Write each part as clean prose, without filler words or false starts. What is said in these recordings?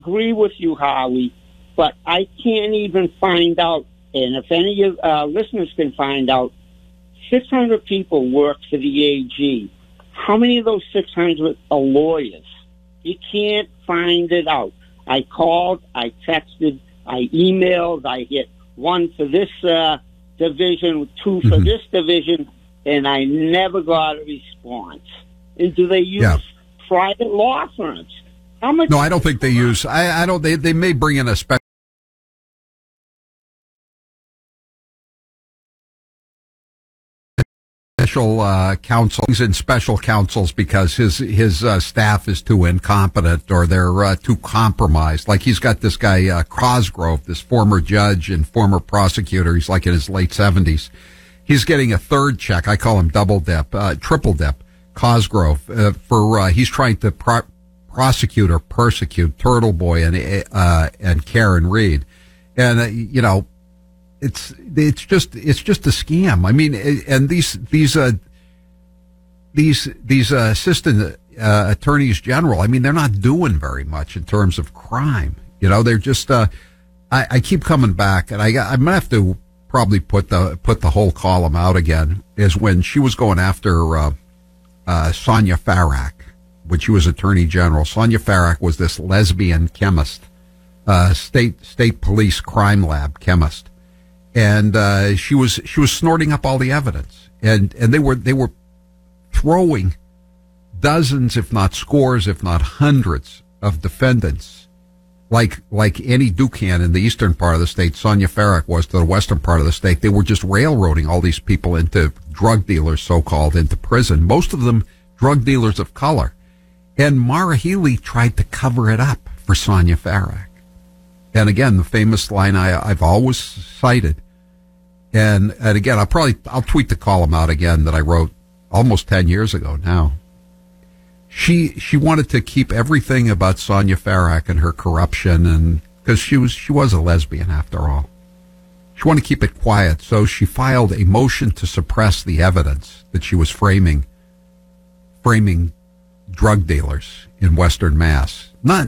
agree with you, Howie, but I can't even find out, and if any of listeners can find out, 600 people work for the AG. How many of those 600 are lawyers? You can't find it out. I called, I texted, I emailed, I hit 1 for this division, 2 for this division, and I never got a response. And do they use private law firms? How much? No, I don't think they use. I don't. They may bring in a special counsel. He's in special counsels because his staff is too incompetent or they're too compromised. Like he's got this guy Cosgrove, this former judge and former prosecutor. He's like in his late 70s. He's getting a third check. I call him double dip, triple dip. Cosgrove for he's trying to prosecute or persecute Turtle Boy and Karen Reed, and it's just a scam. I mean, and these assistant attorneys general, I mean, they're not doing very much in terms of crime. They're just. I keep coming back, and I'm gonna have to probably put the whole column out again. Is when she was going after Sonia Farak when she was Attorney General. Sonia Farak was this lesbian chemist, state police crime lab chemist. And she was snorting up all the evidence, and they were throwing dozens, if not scores, if not hundreds of defendants, like Annie Dukan in the eastern part of the state, Sonia Farak was to the western part of the state. They were just railroading all these people into drug dealers, so-called, into prison. Most of them drug dealers of color, and Maura Healey tried to cover it up for Sonia Farak. And again, the famous line I've always cited, and again, I'll tweet the column out again that I wrote almost 10 years ago now. She wanted to keep everything about Sonia Farak and her corruption, and because she was a lesbian after all. She wanted to keep it quiet, so she filed a motion to suppress the evidence that she was framing drug dealers in Western Mass. Not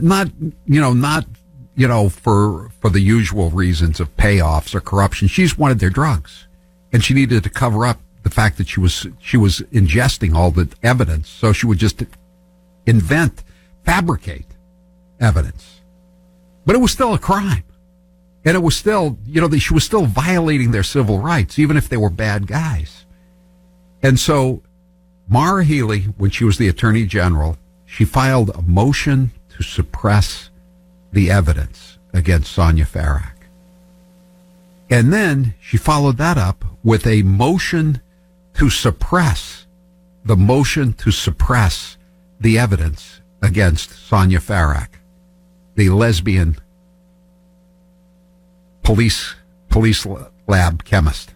for the usual reasons of payoffs or corruption. She just wanted their drugs, and she needed to cover up the fact that she was ingesting all the evidence. So she would just fabricate evidence, but it was still a crime, and it was still, she was still violating their civil rights, even if they were bad guys. And so, Maura Healey, when she was the Attorney General, she filed a motion to suppress the evidence against Sonia Farak. And then she followed that up with a motion to suppress the evidence against Sonia Farak, the lesbian police lab chemist.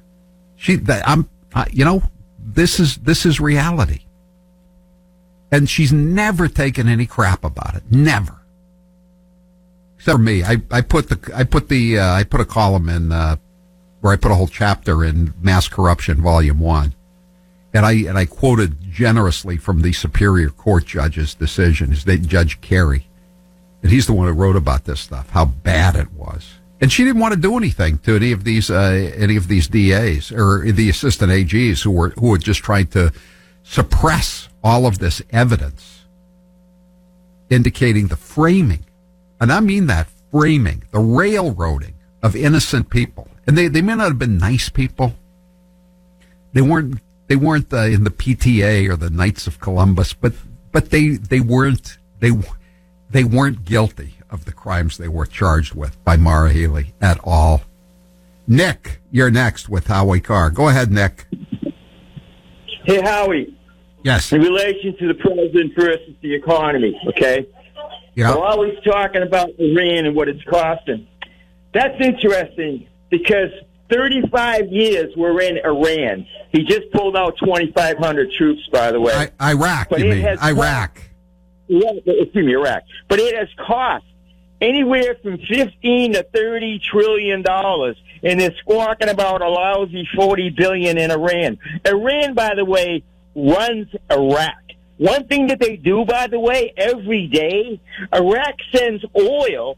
This is reality. And she's never taken any crap about it. Never. Except for me. I put a column in where I put a whole chapter in Mass Corruption Volume 1. And I quoted generously from the Superior Court judge's decision, his name Judge Carey. And he's the one who wrote about this stuff, how bad it was. And she didn't want to do anything to any of these DAs or the assistant AGs who were just trying to suppress all of this evidence, indicating the framing, and I mean that framing, the railroading of innocent people. And they may not have been nice people. They weren't in the PTA or the Knights of Columbus, but they weren't guilty of the crimes they were charged with by Maura Healey at all. Nick, you're next with Howie Carr. Go ahead, Nick. Hey, Howie. Yes. In relation to the president versus the economy, okay? Yeah. We're always talking about Iran and what it's costing. That's interesting because 35 years we're in Iran. He just pulled out 2,500 troops, by the way. Iraq, but you mean. Iraq. Iraq. But it has cost anywhere from $15 to $30 trillion, and they're squawking about a lousy $40 billion in Iran. Iran, by the way, runs Iraq. One thing that they do, by the way, every day, Iraq sends oil